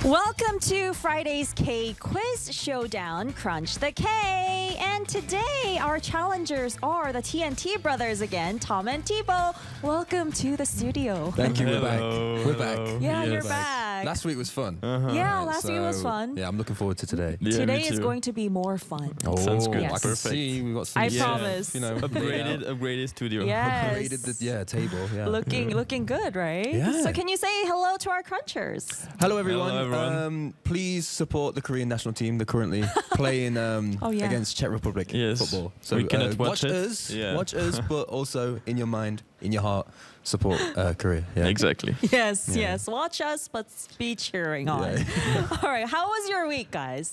Welcome to Friday's K Quiz Showdown, Crunch the K. And today our challengers are the TNT brothers again, Tom and Thibaut. Welcome to the studio. Thank you, we're back. We're back. Yeah, We're you're back. Last week was fun. Yeah, last week was fun. Yeah, I'm looking forward to today. Yeah, Today me is too. going to be more fun. Oh, Sounds good. I can Yes. see we've got some. I promise. You know, Upgraded studio. Yes. upgraded the table. Yeah. Looking good, right? Yeah. So can you say hello to our crunchers? Hello, everyone. Hello, everyone. Please support the Korean national team. They're currently playing yeah. against Czech Republic Yes. football. So We cannot watch watch it. us. Yeah. Watch us, but also in your mind, in your heart, support Korea. Yeah. Exactly. Yes, Yeah. yes. Watch us, but be cheering on. All right. How was your week, guys?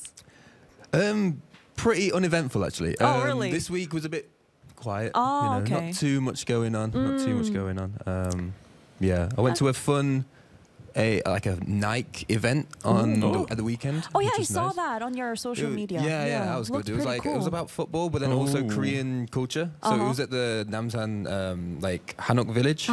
Pretty uneventful actually. Oh, really? This week was a bit quiet. Oh, okay. Not too much going on. Not too much going on. Yeah, I went to a fun, a Nike event on at the weekend. Oh yeah, which I was saw nice. that on your social media. Yeah, that was Looked good. It was pretty like it was cool. about football, but then also Oh. Korean culture. So it was at the Namsan Hanok village.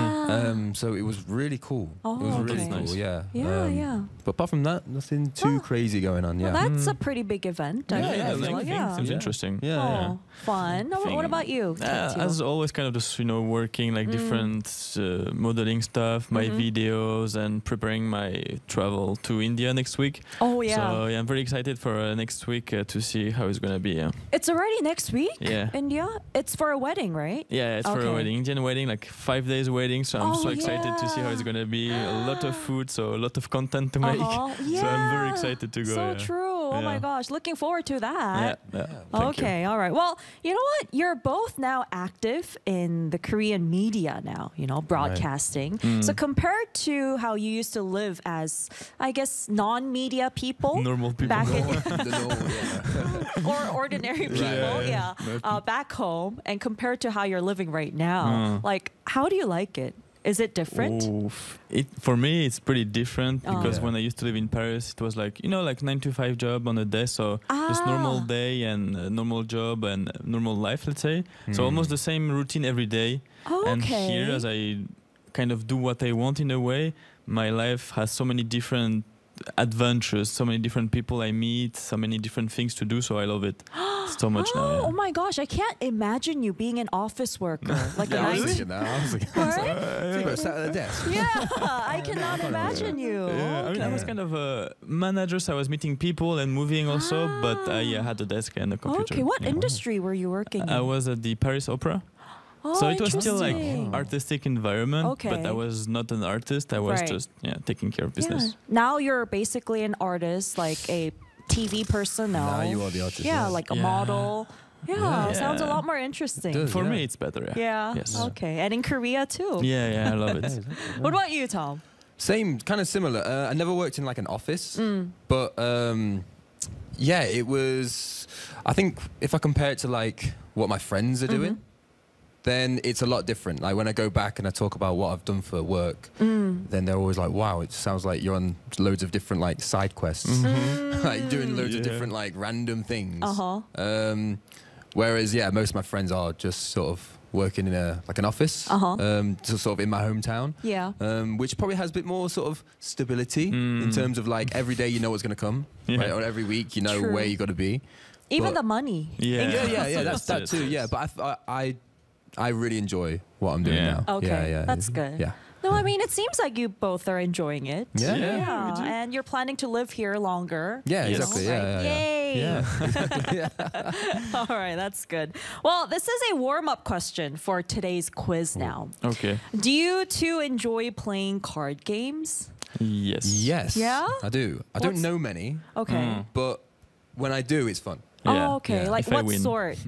So it was really cool. Oh, it was really okay. cool. Nice. Yeah. Yeah. But apart from that, nothing too crazy going on. Well, Yeah. that's a pretty big event. I Yeah, feel yeah, like. like, Seems Yeah. interesting. Yeah. Oh, fun. What about you? As always, kind of just working like different modeling stuff, my videos, and preparing my travel to India next week. Oh yeah. So yeah, I'm very excited for next week to see how it's gonna be. Yeah. It's already next week. Yeah. India. It's for a wedding, right? Yeah, it's for Okay. a wedding, Indian wedding, like 5 days wedding. So I'm Oh, so excited to see how it's yeah. gonna be. A lot of food, so a lot of content to make. Yeah. So I'm very excited to go. So yeah. true. Oh my Yeah. gosh, looking forward to that. Yeah. Thank you. Okay, all right. Well, you know what? You're both now active in the Korean media now, broadcasting. So compared to how you used to live as, I guess, non-media people Normal people. back in, The normal, yeah. or ordinary people, back home, and compared to how you're living right now, like, how do you like it? Is it different? Oof. For me, it's pretty different because Yeah. when I used to live in Paris, it was like 9 to 5 job on a day, so just normal day and normal job and normal life, let's say. So almost the same routine every day. Oh, And okay. here, as I kind of do what I want in a way, my life has so many different adventures, so many different people I meet, so many different things to do. So I love it so much now. Oh Yeah. my gosh, I can't imagine you being an office worker. Like Yeah, a I was night. thinking that. I was thinking, Right? Thibaut sat at the desk. Yeah, I cannot imagine you. Yeah, I mean, I was kind of a manager, so I was meeting people and moving also, but I had a desk and a computer. Okay, what Yeah. industry were you working in? I was at the Paris Opera. Oh, So it was still like interesting. artistic environment, but Okay. I was not an artist. I was Right. just taking care of Yeah. business. Now you're basically an artist, like a TV person now. Now you are the artist. Yeah, yes. like a Yeah. model. Yeah, Yeah. sounds a lot more interesting. It does. For Yeah. me, it's better. Yeah. Yeah. Yes. Okay, and in Korea too. Yeah, I love it. What about you, Tom? Same, kind of similar. I never worked in like an office, but yeah, it was. I think if I compare it to like what my friends are doing, then it's a lot different. Like when I go back and I talk about what I've done for work, then they're always like, "Wow, it sounds like you're on loads of different like side quests, like doing loads of Yeah. different like random things." Uh-huh. Whereas, yeah, most of my friends are just sort of working in an office, just sort of in my hometown. Yeah. Which probably has a bit more sort of stability in terms of like every day you know what's going to come, Yeah. right? Or every week you know True. where you got to be. Even But- the money. Yeah. Yeah, that's that it. too. Yeah, but I really enjoy what I'm doing Yeah. now. Okay, yeah, that's good. Yeah, No, I mean, it seems like you both are enjoying it. Yeah. Yeah, we do. And you're planning to live here longer. yeah, Yes. exactly. Right? Yeah, yeah, Yay. Yeah. All right, that's good. Well, this is a warm-up question for today's quiz now. Okay. Do you two enjoy playing card games? Yes. Yes. Yeah? I do. I What's- don't know many, Okay. but when I do, it's fun. Yeah. Oh, okay. Yeah. Like If I what win. sort?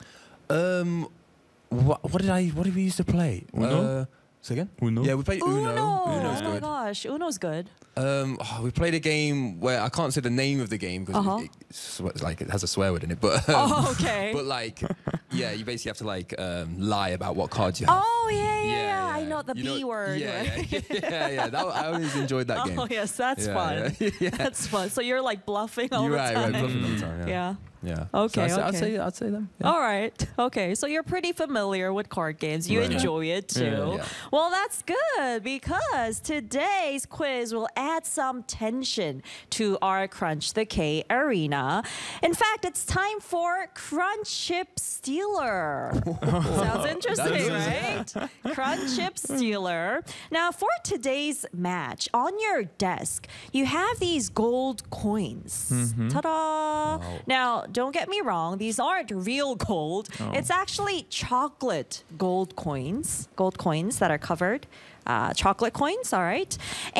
What did we used to play? Uno? Say again? Uno? Yeah, we played Uno. Uno's Oh my good. gosh, Uno's good. We played a game where I can't say the name of the game because it's like it has a swear word in it, but Oh, okay. but like yeah, you basically have to like lie about what cards you have. Oh yeah. I know the You B word. Yeah, right? yeah. I always enjoyed that game. Oh yes, that's Yeah, fun. yeah. That's fun. So you're like bluffing all You're the right, time. right, bluffing all the time. Yeah. Yeah. Okay, So okay. I'd say them. Yeah. All right. Okay. So you're pretty familiar with card games. You Right. enjoy it too. Yeah. Well, that's good because today's quiz will add some tension to our Crunch the K arena. In fact, it's time for Crunch Chip Stealer. Sounds interesting, right? Crunch Chip Stealer. Now, for today's match, on your desk, you have these gold coins. Ta-da! Wow. Now, don't get me wrong, these aren't real gold. Oh. It's actually chocolate gold coins that are covered. Chocolate coins, all right.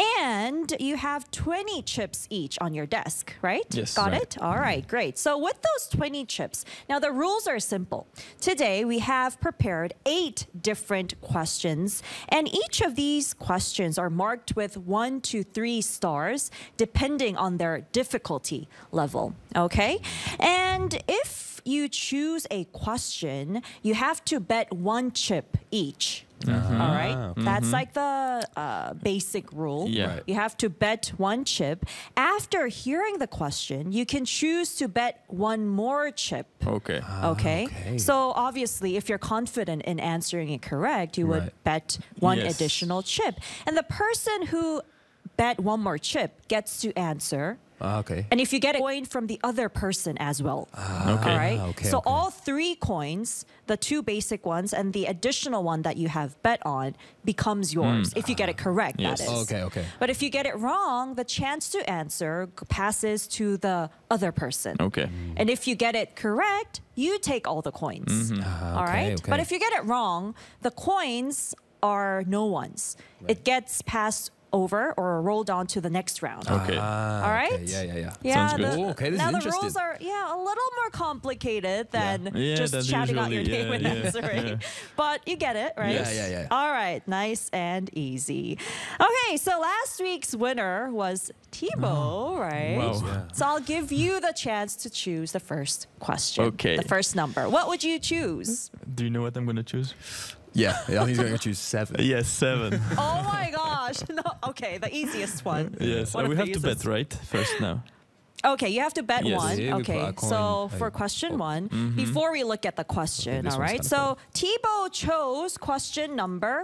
And you have 20 chips each on your desk, right? Yes. Got Right. it? All right, great. So with those 20 chips, now the rules are simple. Today we have prepared 8 different questions, and each of these questions are marked with 1 to 3 stars, depending on their difficulty level, okay? And if you choose a question, you have to bet 1 chip each. All right, that's like the basic rule. Yeah. Right. You have to bet 1 chip. After hearing the question, you can choose to bet 1 more chip. Okay. Okay? okay. So obviously, if you're confident in answering it correct, you would Right. bet 1 Yes. additional chip. And the person who bet 1 more chip gets to answer. Okay. And if you get a coin from the other person as well. Okay. All right. okay, So okay. all 3 coins, the 2 basic ones and the additional one that you have bet on, becomes yours. If you get it correct, Yes. that is. Okay. But if you get it wrong, the chance to answer passes to the other person. Okay. And if you get it correct, you take all the coins. All right. okay. But if you get it wrong, the coins are no one's. It gets passed over or rolled on to the next round. Okay. All right. Okay. Yeah. Yeah, Sounds good. Oh, okay, this now is the interesting. rules are a little more complicated than Yeah, just than shouting out your usually, name and yeah, answering. yeah. But you get it, right? Yeah. All right, nice and easy. Okay, so last week's winner was Thibaut, right? Wow. Yeah. So I'll give you the chance to choose the first question. Okay. The first number. What would you choose? Do you know what I'm gonna choose? Yeah. I think he's going to choose 7. Yes, 7. Oh my gosh. No. Okay, the easiest one. Yes. One of We the have to easiest. bet, right? First now. Okay, you have to bet Yes. 1. Yeah, we Okay, put a coin, so for like, question oh. 1, before we look at the question, this all one's right? kinda So Thibaut chose question number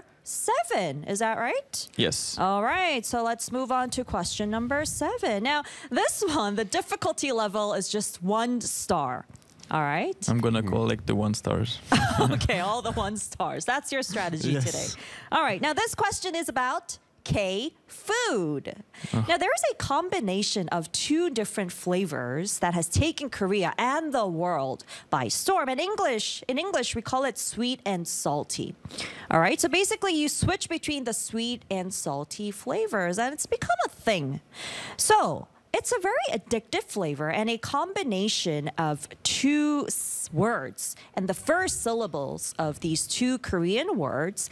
7. Is that right? Yes. All right, so let's move on to question number 7. Now, this one, the difficulty level is just 1 star. All right. I'm gonna collect the 1 stars. Okay, all the 1 stars. That's your strategy Yes. today. All right, now this question is about K food. Now, there is a combination of 2 different flavors that has taken Korea and the world by storm. In English, we call it sweet and salty. All right, so basically you switch between the sweet and salty flavors, and it's become a thing. So it's a very addictive flavor and a combination of 2 words. And the first syllables of these 2 Korean words,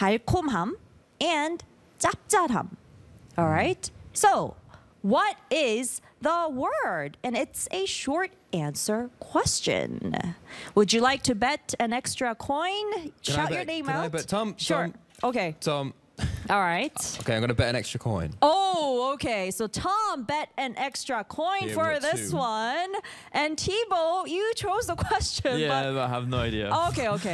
달콤함 and 짭짤함. All right? So, what is the word? And it's a short answer question. Would you like to bet an extra coin? Shout your name Can out. I bet Tom? Sure. Okay. Tom. All right. Okay, I'm going to bet an extra coin. Oh, okay. So Tom bet an extra coin Yeah, for what, this 2? one. And Thibaut, you chose the question. Yeah, I have no idea. But okay.